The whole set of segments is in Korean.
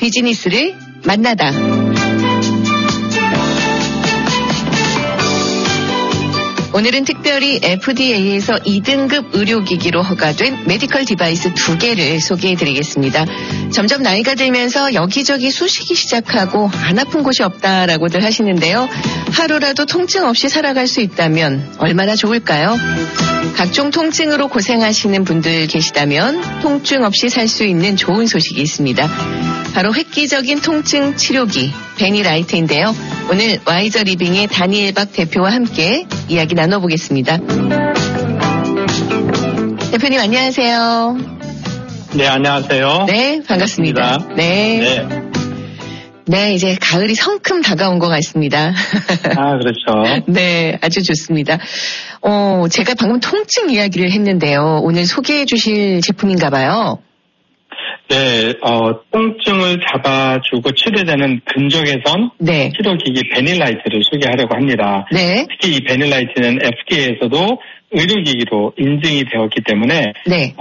비즈니스를 만나다. 오늘은 특별히 FDA에서 2등급 의료기기로 허가된 메디컬 디바이스 2개를 소개해드리겠습니다. 점점 나이가 들면서 여기저기 쑤시기 시작하고 안 아픈 곳이 없다라고들 하시는데요. 하루라도 통증 없이 살아갈 수 있다면 얼마나 좋을까요? 각종 통증으로 고생하시는 분들 계시다면 통증 없이 살 수 있는 좋은 소식이 있습니다. 바로 획기적인 통증 치료기 베니라이트인데요. 오늘 와이저 리빙의 다니엘 박 대표와 함께 이야기 나눠보겠습니다. 대표님 안녕하세요. 네, 안녕하세요. 네, 반갑습니다. 네. 네, 이제 가을이 성큼 다가온 것 같습니다. 아, 그렇죠. 네, 아주 좋습니다. 제가 방금 통증 이야기를 했는데요. 오늘 소개해 주실 제품인가 봐요. 네, 통증을 잡아주고 치료되는 근적외선 네. 치료기기 베닐라이트를 소개하려고 합니다. 네. 특히 이 베닐라이트는 FDA에서도 의료기기로 인증이 되었기 때문에 네.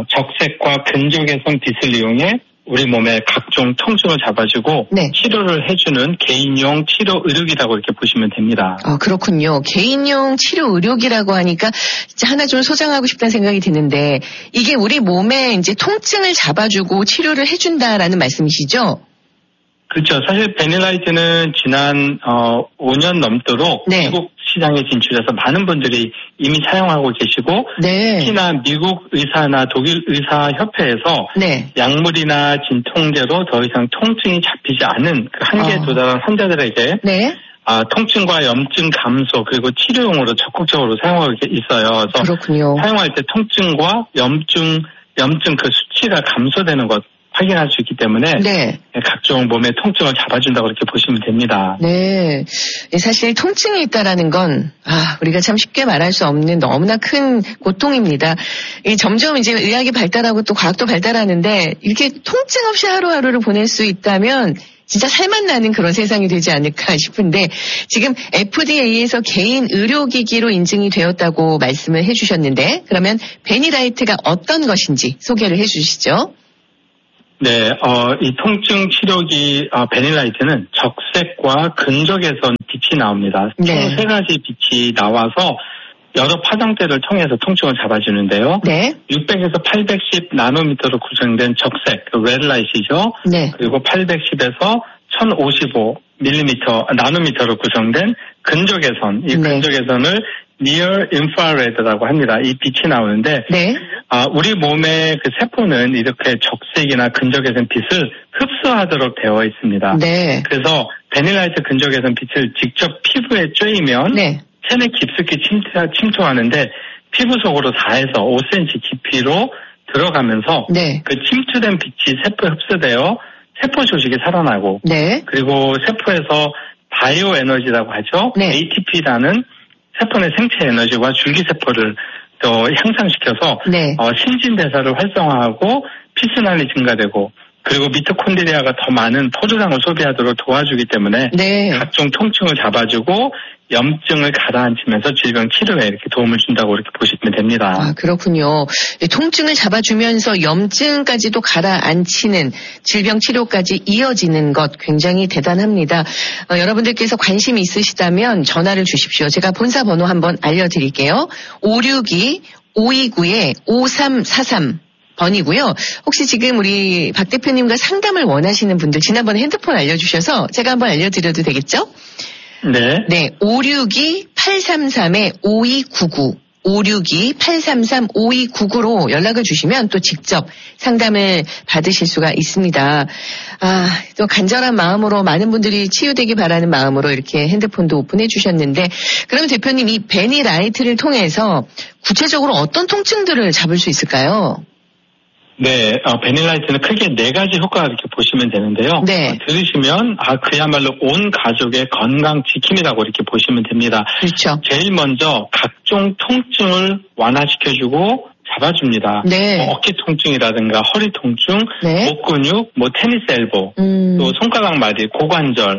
적색과 근적외선 빛을 이용해 우리 몸의 각종 통증을 잡아주고 네. 치료를 해주는 개인용 치료 의료기라고 이렇게 보시면 됩니다. 그렇군요. 개인용 치료 의료기라고 하니까 진짜 하나 좀 소장하고 싶다는 생각이 드는데 이게 우리 몸에 이제 통증을 잡아주고 치료를 해준다라는 말씀이시죠? 그렇죠. 사실 베닐라이트는 지난 5년 넘도록 네. 미국 시장에 진출해서 많은 분들이 이미 사용하고 계시고 네. 특히나 미국 의사나 독일 의사협회에서 네. 약물이나 진통제로 더 이상 통증이 잡히지 않은 그 한계에 도달한 환자들에게 네. 통증과 염증 감소 그리고 치료용으로 적극적으로 사용하고 있어요. 그래서 그렇군요. 사용할 때 통증과 염증 그 수치가 감소되는 것 확인할 수 있기 때문에 네. 각종 몸의 통증을 잡아준다고 그렇게 보시면 됩니다. 네. 사실 통증이 있다라는 건 우리가 참 쉽게 말할 수 없는 너무나 큰 고통입니다. 점점 이제 의학이 발달하고 또 과학도 발달하는데 이렇게 통증 없이 하루하루를 보낼 수 있다면 진짜 살만 나는 그런 세상이 되지 않을까 싶은데 지금 FDA에서 개인 의료기기로 인증이 되었다고 말씀을 해주셨는데 그러면 베니라이트가 어떤 것인지 소개를 해주시죠. 네, 이 통증 치료기 베닐라이트는 적색과 근적외선 빛이 나옵니다. 총 네. 3가지 빛이 나와서 여러 파장대를 통해서 통증을 잡아주는데요. 네. 600에서 810 나노미터로 구성된 적색, 레드라이트이죠. 네. 그리고 810에서 1055 나노미터로 구성된 근적외선, 이 네. 근적외선을 Near Infrared라고 합니다. 이 빛이 나오는데 네. 우리 몸의 그 세포는 이렇게 적색이나 근적외선 빛을 흡수하도록 되어 있습니다. 네. 그래서 베닐라이트 근적외선 빛을 직접 피부에 쬐이면 네. 체내 깊숙이 침투하는데 피부 속으로 4에서 5cm 깊이로 들어가면서 네. 그 침투된 빛이 세포에 흡수되어 세포 조직이 살아나고 네. 그리고 세포에서 바이오 에너지라고 하죠. 네. ATP라는 세포 내 생체 에너지와 줄기세포를 또 향상시켜서 네. 신진대사를 활성화하고 피순환이 증가되고 그리고 미토콘드리아가 더 많은 포도당을 소비하도록 도와주기 때문에 네. 각종 통증을 잡아주고 염증을 가라앉히면서 질병 치료에 이렇게 도움을 준다고 이렇게 보시면 됩니다. 그렇군요. 통증을 잡아주면서 염증까지도 가라앉히는 질병 치료까지 이어지는 것 굉장히 대단합니다. 여러분들께서 관심이 있으시다면 전화를 주십시오. 제가 본사 번호 한번 알려드릴게요. 562-529-5343 번이고요. 혹시 지금 우리 박 대표님과 상담을 원하시는 분들 지난번에 핸드폰 알려주셔서 제가 한번 알려드려도 되겠죠? 네. 네, 562-833-5299 562-833-5299로 연락을 주시면 또 직접 상담을 받으실 수가 있습니다. 또 간절한 마음으로 많은 분들이 치유되기 바라는 마음으로 이렇게 핸드폰도 오픈해 주셨는데 그러면 대표님 이 베니라이트를 통해서 구체적으로 어떤 통증들을 잡을 수 있을까요? 네, 베닐라이트는 크게 4가지 효과를 이렇게 보시면 되는데요. 네. 들으시면 그야말로 온 가족의 건강 지킴이라고 이렇게 보시면 됩니다. 그렇죠. 제일 먼저 각종 통증을 완화시켜주고 잡아줍니다. 네. 어깨 통증이라든가 허리 통증, 네. 목 근육, 테니스 엘보, 또 손가락 마디, 고관절,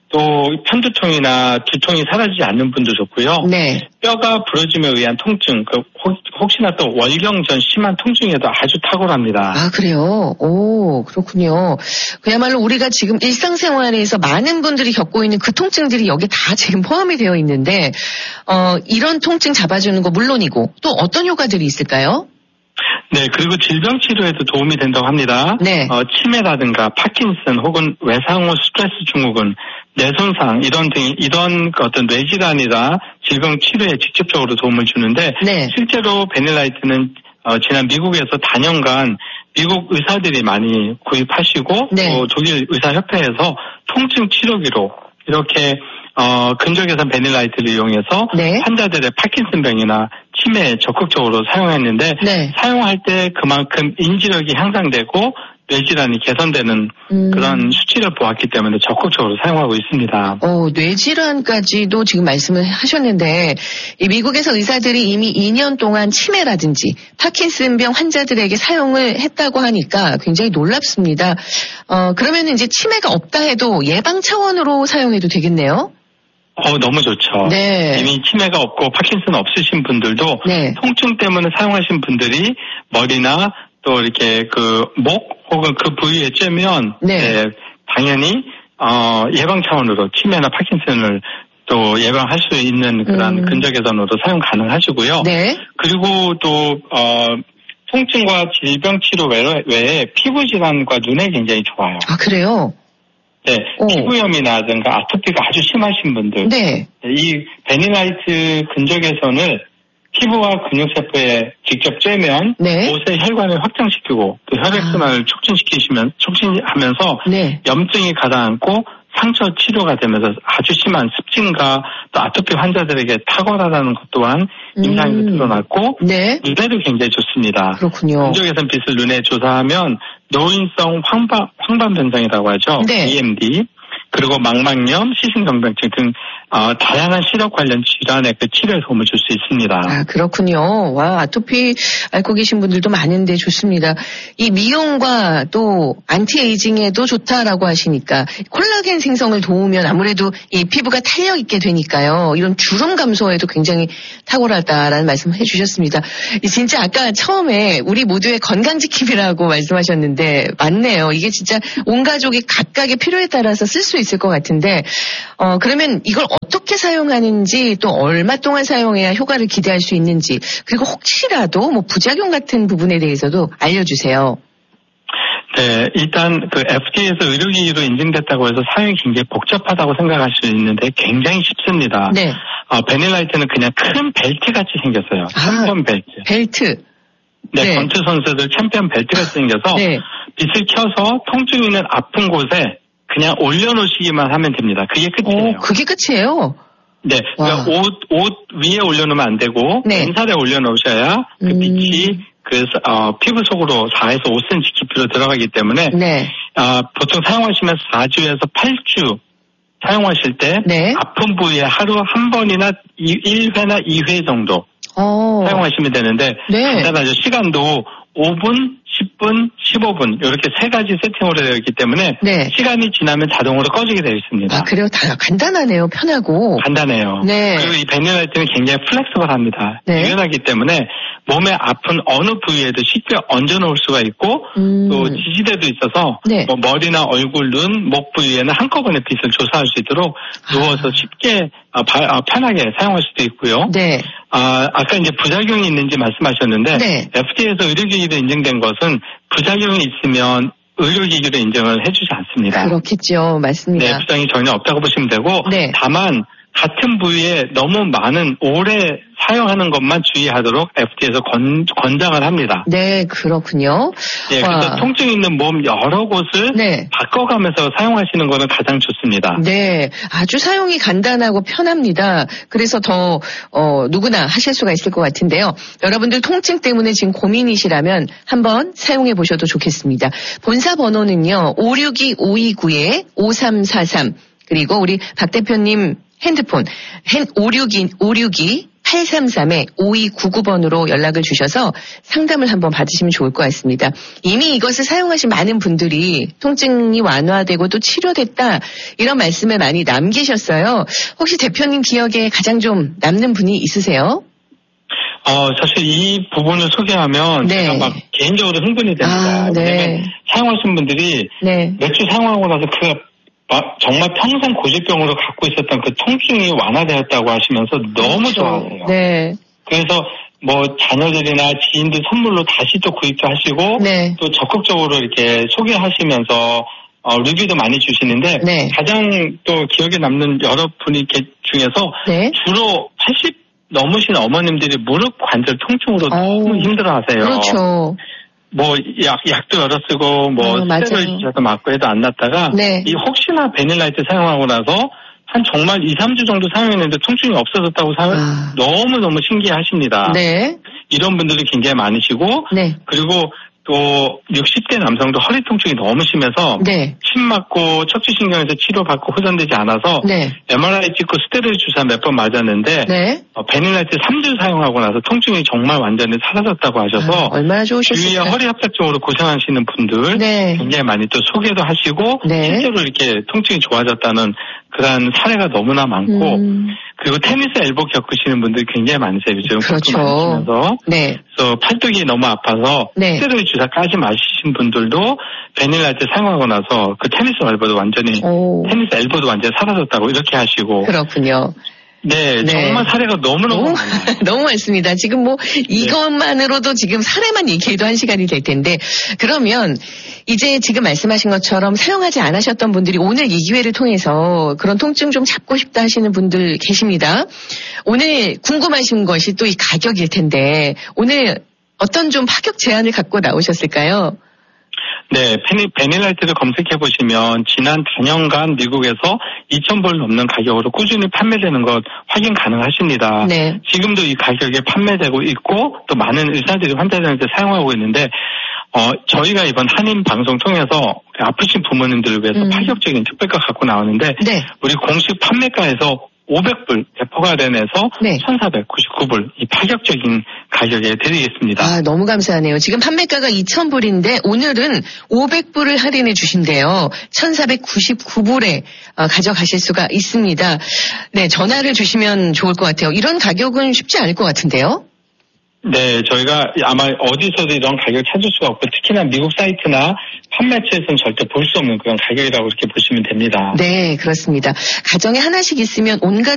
또 편두통이나 두통이 사라지지 않는 분도 좋고요. 네. 뼈가 부러짐에 의한 통증, 혹시나 또 월경 전 심한 통증에도 아주 탁월합니다. 아, 그래요? 오, 그렇군요. 그야말로 우리가 지금 일상생활에서 많은 분들이 겪고 있는 그 통증들이 여기 다 지금 포함이 되어 있는데, 이런 통증 잡아주는 거 물론이고, 또 어떤 효과들이 있을까요? 네, 그리고 질병 치료에도 도움이 된다고 합니다. 네. 치매라든가 파킨슨 혹은 외상후 스트레스 증후군, 뇌손상 이런 어떤 뇌질환이나 질병 치료에 직접적으로 도움을 주는데 네. 실제로 베닐라이트는 지난 미국에서 단연간 미국 의사들이 많이 구입하시고 네. 또 독일 의사협회에서 통증 치료기로 이렇게 근적외선 베닐라이트를 이용해서 네. 환자들의 파킨슨병이나 치매에 적극적으로 사용했는데 네. 사용할 때 그만큼 인지력이 향상되고 뇌질환이 개선되는 그런 수치를 보았기 때문에 적극적으로 사용하고 있습니다. 뇌질환까지도 지금 말씀을 하셨는데 이 미국에서 의사들이 이미 2년 동안 치매라든지 파킨슨병 환자들에게 사용을 했다고 하니까 굉장히 놀랍습니다. 그러면 이제 치매가 없다 해도 예방 차원으로 사용해도 되겠네요? 너무 좋죠. 네. 이미 치매가 없고 파킨슨 없으신 분들도 네. 통증 때문에 사용하신 분들이 머리나 또 이렇게 그 목 혹은 그 부위에 쬐면 네. 당연히 예방 차원으로 치매나 파킨슨을 또 예방할 수 있는 그런 근적외선으로 사용 가능하시고요. 네. 그리고 또 통증과 질병 치료 외에 피부 질환과 눈에 굉장히 좋아요. 아, 그래요? 네, 피부염이라든가 아토피가 아주 심하신 분들, 네. 이 베닐라이트 근적외선을 피부와 근육세포에 직접 쬐면 네. 옷의 혈관을 확장시키고 또 혈액순환을 촉진하면서 네. 염증이 가라앉고 상처 치료가 되면서 아주 심한 습진과 또 아토피 환자들에게 탁월하다는 것 또한 임상에서 드러났고 네. 눈에도 굉장히 좋습니다. 그렇군요. 근적외선 빛을 눈에 조사하면 노인성 황반 변성이라고 하죠. 네. EMD 그리고 망막염, 시신경병증 등 다양한 시력 관련 질환의 그 치료에 도움을 줄 수 있습니다. 아, 그렇군요. 와, 아토피 앓고 계신 분들도 많은데 좋습니다. 이 미용과 또 안티에이징에도 좋다라고 하시니까 콜라겐 생성을 도우면 아무래도 이 피부가 탄력 있게 되니까요. 이런 주름 감소에도 굉장히 탁월하다라는 말씀을 해주셨습니다. 진짜 아까 처음에 우리 모두의 건강지킴이라고 말씀하셨는데 맞네요. 이게 진짜 온 가족이 각각의 필요에 따라서 쓸 수 있을 것 같은데 그러면 이걸 어떻게 사용하는지 또 얼마 동안 사용해야 효과를 기대할 수 있는지 그리고 혹시라도 뭐 부작용 같은 부분에 대해서도 알려주세요. 네, 일단 그 FDA에서 의료기기로 인증됐다고 해서 사용이 굉장히 복잡하다고 생각할 수 있는데 굉장히 쉽습니다. 네. 베닐라이트는 그냥 큰 벨트 같이 생겼어요. 챔피언 벨트. 벨트. 네, 권투 선수들 챔피언 벨트 같이 생겨서 네. 빛을 켜서 통증 있는 아픈 곳에 그냥 올려놓으시기만 하면 됩니다. 그게 끝이에요. 그게 끝이에요? 네, 그러니까 옷 위에 올려놓으면 안 되고 네. 맨살에 올려놓으셔야 그 빛이 피부 속으로 4에서 5cm 깊이로 들어가기 때문에 네. 보통 사용하시면 4주에서 8주 사용하실 때 네. 아픈 부위에 하루 한 번이나 1회나 2회 정도 사용하시면 되는데 네. 간단하죠. 시간도 5분, 10분, 15분 이렇게 세 가지 세팅으로 되어 있기 때문에 네. 시간이 지나면 자동으로 꺼지게 되어 있습니다. 아, 그래요? 다 간단하네요. 편하고. 간단해요. 네. 그리고 이 베닐라이트는 굉장히 플렉스블합니다. 네. 유연하기 때문에 몸에 아픈 어느 부위에도 쉽게 얹어놓을 수가 있고 또 지지대도 있어서 네. 뭐 머리나 얼굴, 눈, 목 부위에는 한꺼번에 빛을 조사할 수 있도록 누워서 쉽게 편하게 사용할 수도 있고요. 네. 아까 이제 부작용이 있는지 말씀하셨는데 네. FDA에서 의료기기로 인증된 것은 부작용이 있으면 의료기기로 인정을 해주지 않습니다. 그렇겠죠. 맞습니다. 네, 부작용이 전혀 없다고 보시면 되고 네. 다만 같은 부위에 너무 많은 오래 사용하는 것만 주의하도록 FDA에서 권장을 합니다. 네, 그렇군요. 네, 그래서 통증 있는 몸 여러 곳을 네. 바꿔가면서 사용하시는 것은 가장 좋습니다. 네, 아주 사용이 간단하고 편합니다. 그래서 더 누구나 하실 수가 있을 것 같은데요. 여러분들 통증 때문에 지금 고민이시라면 한번 사용해 보셔도 좋겠습니다. 본사 번호는요. 562-529-5343 그리고 우리 박 대표님 핸드폰 562 833-5299번으로 연락을 주셔서 상담을 한번 받으시면 좋을 것 같습니다. 이미 이것을 사용하신 많은 분들이 통증이 완화되고 또 치료됐다 이런 말씀을 많이 남기셨어요. 혹시 대표님 기억에 가장 좀 남는 분이 있으세요? 사실 이 부분을 소개하면 네. 제가 막 개인적으로 흥분이 됩니다. 아, 네. 왜냐면 사용하신 분들이 네. 몇 주 사용하고 나서 정말 평생 고질병으로 갖고 있었던 그 통증이 완화되었다고 하시면서 너무 그렇죠. 좋아하세요. 네. 그래서 뭐 자녀들이나 지인들 선물로 다시 또 구입도 하시고 네. 또 적극적으로 이렇게 소개하시면서 리뷰도 많이 주시는데 네. 가장 또 기억에 남는 여러분이 중에서 네. 주로 80 넘으신 어머님들이 무릎 관절 통증으로 너무 힘들어하세요. 그렇죠. 뭐 약도 여러 쓰고 뭐 스테로이드도 맞고 해도 안 낫다가 네. 이 혹시나 베닐라이트 사용하고 나서 한 정말 2-3주 정도 사용했는데 통증이 없어졌다고 너무너무 신기해하십니다. 네. 이런 분들이 굉장히 많으시고 네. 그리고 또 60대 남성도 허리 통증이 너무 심해서 네. 침 맞고 척추신경에서 치료받고 호전되지 않아서 네. MRI 찍고 스테로이드 주사 몇 번 맞았는데 네. 베닐라이트 3주 사용하고 나서 통증이 정말 완전히 사라졌다고 하셔서 얼마나 좋으셨을까. 주위에 허리 합작증으로 고생하시는 분들 네. 굉장히 많이 또 소개도 하시고 네. 실제로 이렇게 통증이 좋아졌다는 그런 사례가 너무나 많고 그리고 테니스 엘보 겪으시는 분들이 굉장히 많으세요. 요즘 그렇죠. 네. 그래서 팔뚝이 너무 아파서 네. 스테로이드 주사까지 맞으신 분들도 베닐라이트 사용하고 나서 그 테니스 엘보도 완전히 사라졌다고 이렇게 하시고 그렇군요. 네, 네. 정말 사례가 너무너무 많아요. 너무 많습니다. 지금 뭐 이것만으로도 지금 사례만 얘기해도 한 시간이 될 텐데 그러면 이제 지금 말씀하신 것처럼 사용하지 않으셨던 분들이 오늘 이 기회를 통해서 그런 통증 좀 잡고 싶다 하시는 분들 계십니다. 오늘 궁금하신 것이 또 이 가격일 텐데 오늘 어떤 좀 파격 제안을 갖고 나오셨을까요? 네, 베닐라이트를 검색해보시면 지난 단연간 미국에서 2,000불 넘는 가격으로 꾸준히 판매되는 것 확인 가능하십니다. 네. 지금도 이 가격에 판매되고 있고 또 많은 의사들이 환자들한테 사용하고 있는데 저희가 이번 한인 방송 통해서 아프신 부모님들을 위해서 파격적인 특별가 갖고 나오는데 네. 우리 공식 판매가에서 500불 대포가 된에서 네. 1,499불 이 파격적인 가격에 드리겠습니다. 아, 너무 감사하네요. 지금 판매가가 2,000불인데 오늘은 500불을 할인해 주신대요. 1,499불에 가져가실 수가 있습니다. 네, 전화를 주시면 좋을 것 같아요. 이런 가격은 쉽지 않을 것 같은데요. 네, 저희가 아마 어디서도 이런 가격 찾을 수가 없고 특히나 미국 사이트나 판매처에서는 절대 볼 수 없는 그런 가격이라고 이렇게 보시면 됩니다. 네, 그렇습니다. 가정에 하나씩 있으면 온갖